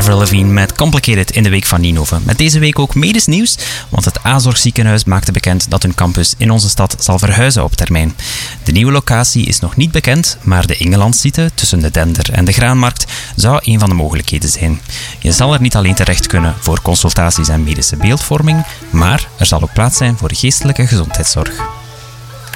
Avril Lavigne met Complicated in de week van Ninove. Met deze week ook medisch nieuws, want het A-zorgziekenhuis maakte bekend dat hun campus in onze stad zal verhuizen op termijn. De nieuwe locatie is nog niet bekend, maar de Ingelandsite tussen de Dender en de Graanmarkt zou een van de mogelijkheden zijn. Je zal er niet alleen terecht kunnen voor consultaties en medische beeldvorming, maar er zal ook plaats zijn voor geestelijke gezondheidszorg.